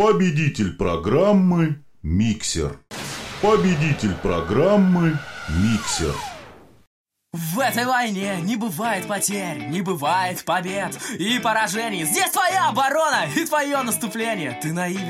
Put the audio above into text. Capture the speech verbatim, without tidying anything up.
Победитель программы «Миксер». Победитель программы «Миксер». В этой войне не бывает потерь, не бывает побед и поражений. Здесь твоя оборона и твое наступление. Ты наивен.